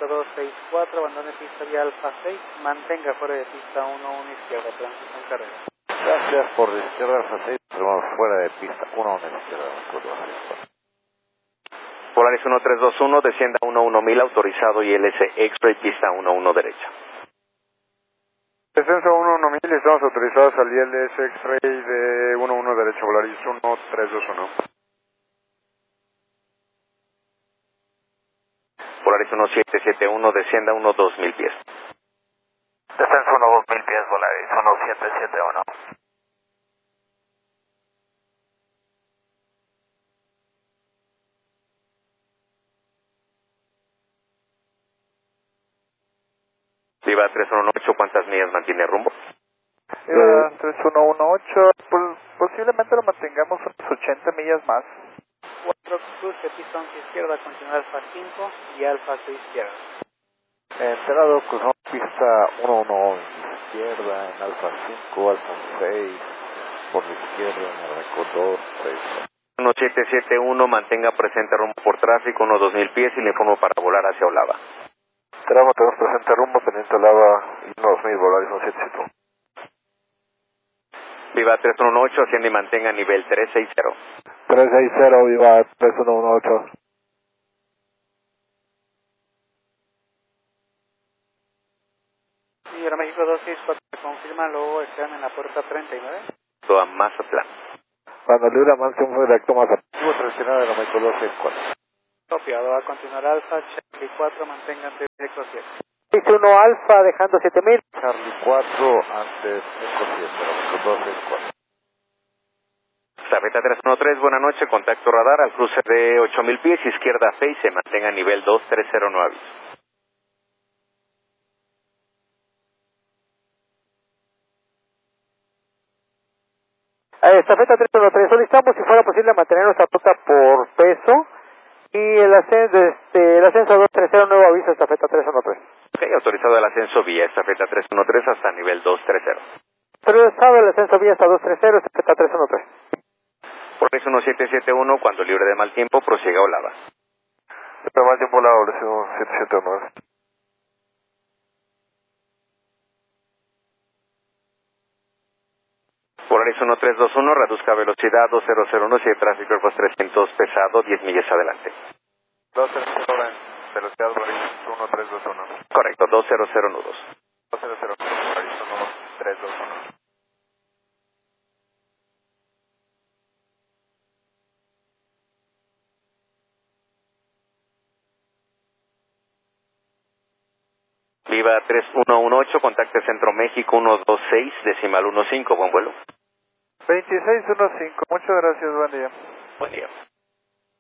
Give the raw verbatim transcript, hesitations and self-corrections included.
México dos seis cuatro, abandone pista vía Alfa seis, mantenga fuera de pista uno uno izquierda, tránsito en carrera. Gracias por la izquierda Alfa seis, tomamos fuera de pista uno uno izquierda, México dos seis cuatro. Polaris uno tres dos uno, descienda uno uno mil, autorizado I L S X-Ray, pista uno uno derecha. Descenso uno uno mil, estamos autorizados al I L S X-Ray de uno uno derecha, Polaris uno tres dos uno. Polaris uno siete siete uno, descienda uno dos mil pies. Descenso uno dos mil pies, Polaris uno siete siete uno. Viva tres uno ocho, ¿cuántas millas mantiene rumbo? Viva tres uno uno ocho, pues, posiblemente lo mantengamos unas ochenta millas más. cuatro, cruce pista once izquierda, continúa Alfa cinco y Alfa seis izquierda. Enterado, cruzamos pista uno uno izquierda en Alfa cinco, Alfa seis, por la izquierda en Arranco dos tres. uno siete siete uno, mantenga presente rumbo por tráfico, uno dos mil pies y le informo para volar hacia Olava. Tramo, tenemos presente rumbo, pendiente Olava, uno dos mil, Polaris uno siete siete uno. Viva tres uno ocho, asciende y mantenga nivel tres seis cero. tres seis cero, Viva tres uno uno ocho. Y ahora México dos seis cuatro, confirma, luego están en la puerta treinta y nueve. Toda Mazatlán. Cuando libre avance un directo más Activo traicionado de México dos seis cuatro. Copiado, va a continuar Alfa, Charlie cuatro, mantengan directo siete. seis uno Alfa, dejando siete mil. Charlie cuatro, antes México siete, México dos seis cuatro. Zafeta tres uno tres, buena noche, contacto radar al cruce de ocho mil pies, izquierda Face, se mantenga a nivel dos tres cero nueve. Eh, Estafeta tres uno tres, solicitamos si fuera posible mantener nuestra ruta por peso y el ascenso, este, el ascenso dos tres cero, nuevo aviso, Estafeta tres uno tres. Ok, autorizado el ascenso vía Estafeta tres uno tres hasta nivel dos tres cero. Autorizado el ascenso vía hasta dos tres cero, Estafeta tres uno tres. Polaris uno siete siete uno, cuando libre de mal tiempo, prosiga a Olava. De mal tiempo, Olava, uno siete siete uno. Polaris uno tres dos uno, reduzca velocidad dos cero cero uno, si hay tráfico Airbus trescientos pesado, diez millas adelante. dos cero cero, velocidad Polaris uno tres dos uno. Correcto, dos cero cero nudos. dos cero cero, Polaris uno tres dos uno. Viva tres uno uno ocho, contacte Centro México uno dos seis, decimal uno cinco, buen vuelo. veintiséis uno cinco, muchas gracias, buen día. Buen día.